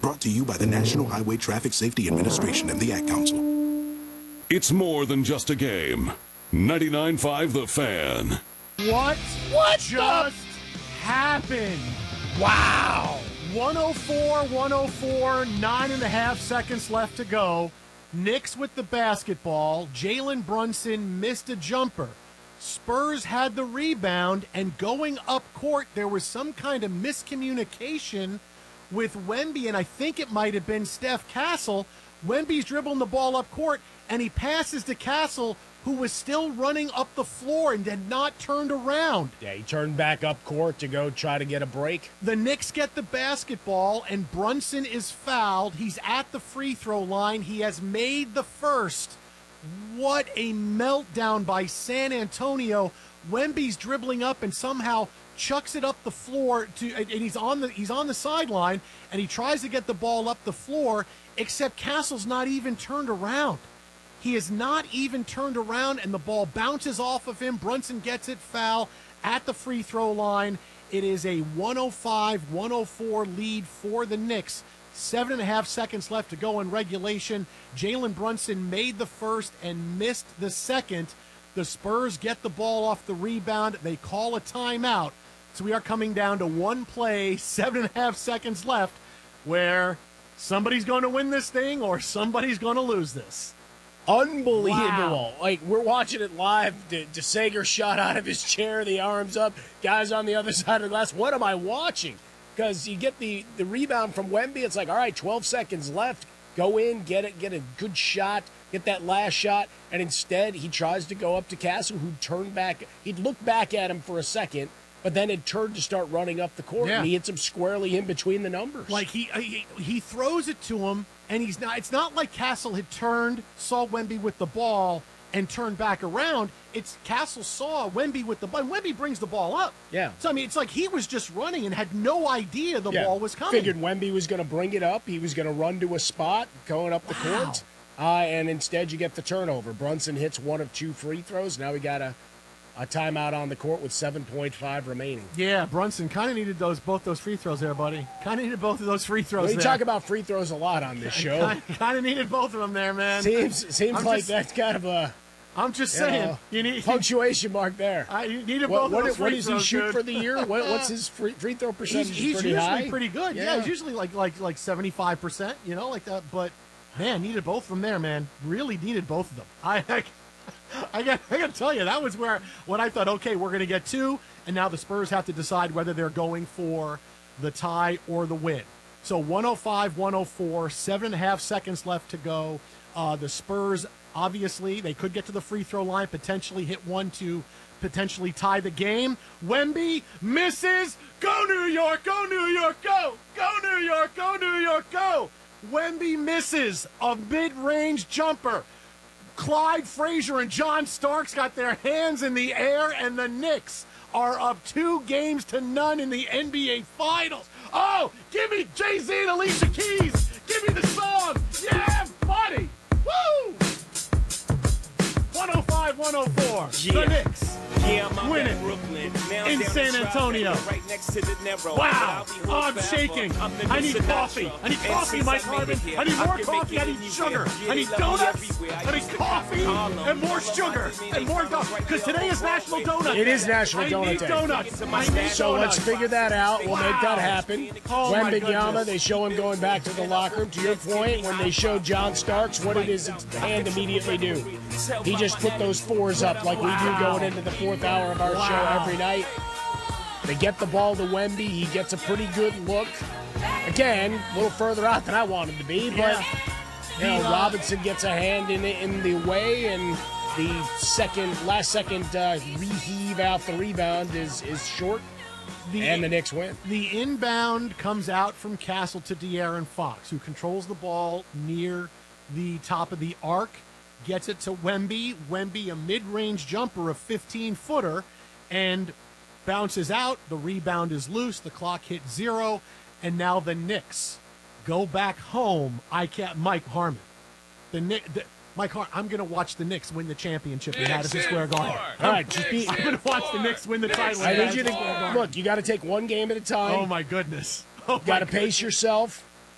Brought to you by the National Highway Traffic Safety Administration and the Ad Council. It's more than just a game. 99.5 The Fan. What just happened? Wow. 104, 9.5 seconds left to go. Knicks with the basketball. Jalen Brunson missed a jumper. Spurs had the rebound, and going up court, there was some kind of miscommunication with Wemby, and I think it might have been Steph Castle. Wemby's dribbling the ball up court, and he passes to Castle, who was still running up the floor and had not turned around. Yeah, he turned back up court to go try to get a break. The Knicks get the basketball, and Brunson is fouled. He's at the free throw line. He has made the first. What a meltdown by San Antonio. Wemby's dribbling up and somehow chucks it up the floor and he's on the sideline, and he tries to get the ball up the floor, except Castle's not even turned around. He is not even turned around, and the ball bounces off of him. Brunson gets it foul at the free throw line. It is a 105-104 lead for the Knicks. 7.5 seconds left to go in regulation. Jalen Brunson made the first and missed the second. The Spurs get the ball off the rebound. They call a timeout. So we are coming down to one play, 7.5 seconds left, where somebody's going to win this thing or somebody's going to lose this. Unbelievable. Wow. Like, we're watching it live. DeSager shot out of his chair, the arms up. Guys on the other side of the glass. What am I watching? Because you get the rebound from Wemby. It's like, all right, 12 seconds left. Go in, get a good shot, get that last shot. And instead, he tries to go up to Castle, who turned back. He'd look back at him for a second, but then it turned to start running up the court, and he hits him squarely in between the numbers. Like, he throws it to him, and it's not like Castle had turned, saw Wemby with the ball, and turned back around. It's Castle saw Wemby with the ball, and Wemby brings the ball up. Yeah. So, I mean, it's like he was just running and had no idea the ball was coming. Figured Wemby was going to bring it up. He was going to run to a spot going up the court. And instead you get the turnover. Brunson hits one of two free throws. Now we got a timeout on the court with 7.5 remaining. Yeah, Brunson kind of needed both those free throws there, buddy. Kind of needed both of those free throws We talk about free throws a lot on this show. Kind of needed both of them there, man. Seems like that's kind of a... I'm just saying. You need punctuation mark there. You needed both of those free throws. What does he shoot for the year? What's his free throw percentage? He's pretty usually high? pretty good. Yeah, he's usually like 75%, like that. But, man, needed both of them there, man. Really needed both of them. I got to tell you, that was when I thought, okay, we're going to get two, and now the Spurs have to decide whether they're going for the tie or the win. So 105-104, 7.5 seconds left to go. The Spurs, obviously, they could get to the free throw line, potentially hit one to potentially tie the game. Wemby misses. Go New York, go New York, go! Go New York, go New York, go! Wemby misses a mid-range jumper. Clyde Frazier and John Starks got their hands in the air, and the Knicks are up 2-0 in the NBA Finals. Oh, give me Jay-Z and Alicia Keys. Give me the song. Yeah, buddy. Woo! 105-104. The Knicks win it in San Antonio. Wow. Oh, I'm shaking. I need coffee. I need coffee, Mike Harmon. I need more coffee. I need sugar. I need donuts. I need coffee and more sugar and more donuts. Because today is National Donut Day. It is National Donut Day. I need donuts. I need so donuts. let's figure that out. We'll make that happen. Oh, Wembanyama, they show him going back to the locker room. To your point, when they show John Starks, what did his hand immediately do? He just put those fours up like we do going into the fourth hour of our show every night. They get the ball to Wemby. He gets a pretty good look. Again, a little further out than I wanted to be, but Robinson gets a hand in the way, and the last second reheave out the rebound is short, and the Knicks win. The inbound comes out from Castle to De'Aaron Fox, who controls the ball near the top of the arc. Gets it to Wemby. Wemby, a mid-range jumper, a 15-footer, and bounces out. The rebound is loose. The clock hits 0, and now the Knicks go back home. Mike Harmon. Mike Harmon. I'm going to watch the Knicks win the championship in Madison Square Garden. All right, I'm going to watch the Knicks win the title. I need you to look. You got to take one game at a time. Oh my goodness. You got to pace yourself.